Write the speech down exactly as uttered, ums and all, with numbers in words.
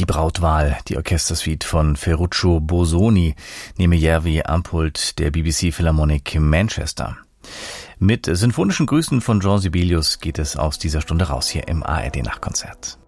Die Brautwahl, die Orchestersuite von Ferruccio Bosoni, neben Järvi am Pult der B B C Philharmonic Manchester. Mit sinfonischen Grüßen von Jean Sibelius geht es aus dieser Stunde raus hier im A R D Nachtkonzert.